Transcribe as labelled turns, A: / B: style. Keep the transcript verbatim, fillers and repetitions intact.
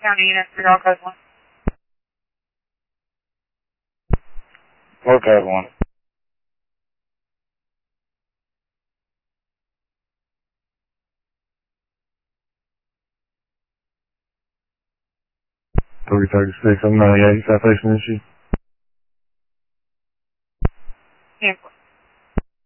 A: County unit, zero code one.
B: Four code one.
C: three thirty-six, I'm ninety-eight, citation issue.
A: Cancel.